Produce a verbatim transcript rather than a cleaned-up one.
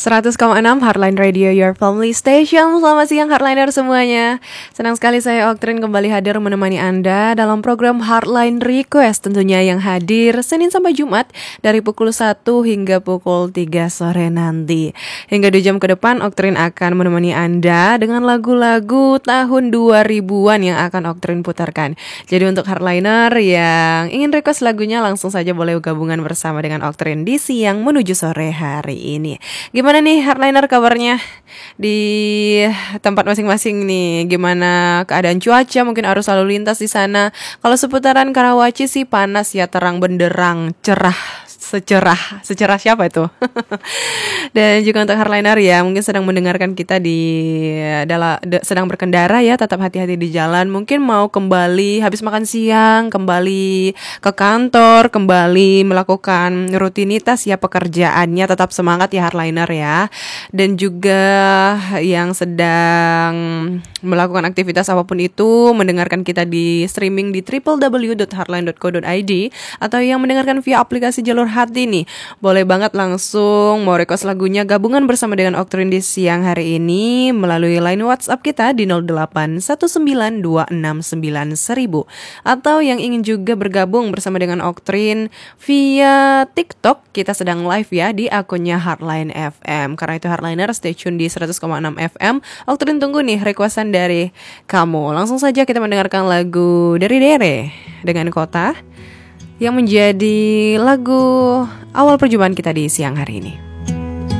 seratus koma enam Heartline Radio, your family station. Selamat siang Heartliner semuanya. Senang sekali saya Oktrin kembali hadir menemani Anda dalam program Heartline Request, tentunya yang hadir Senin sampai Jumat dari pukul satu hingga pukul tiga sore nanti. Hingga dua jam ke depan Oktrin akan menemani Anda dengan lagu-lagu tahun dua ribuan yang akan Oktrin putarkan. Jadi untuk Heartliner yang ingin request lagunya, langsung saja boleh gabungan bersama dengan Oktrin di siang menuju sore hari ini. Gimana nih Heartliner kabarnya di tempat masing-masing nih? Gimana keadaan cuaca, mungkin arus lalu lintas di sana? Kalau seputaran Karawaci sih panas ya, terang benderang, cerah, secerah, secerah siapa itu? Dan juga untuk Heartliner ya, mungkin sedang mendengarkan kita di dalam sedang berkendara ya, tetap hati-hati di jalan. Mungkin mau kembali habis makan siang, kembali ke kantor, kembali melakukan rutinitas ya pekerjaannya, tetap semangat ya Heartliner ya. Dan juga yang sedang melakukan aktivitas apapun itu, mendengarkan kita di streaming di w w w dot heartline dot co dot i d atau yang mendengarkan via aplikasi Jalur Hati nih, boleh banget langsung mau request lagunya gabungan bersama dengan Oktrin di siang hari ini melalui line WhatsApp kita di nol delapan satu sembilan dua enam sembilan seribu, atau yang ingin juga bergabung bersama dengan Oktrin via TikTok, kita sedang live ya di akunnya Heartline F M. Karena itu Heartliner stay tune di seratus koma enam F M. Oktrin tunggu nih requestan dari kamu. Langsung saja kita mendengarkan lagu dari Dere dengan Kota yang menjadi lagu awal perjumpaan kita di siang hari ini.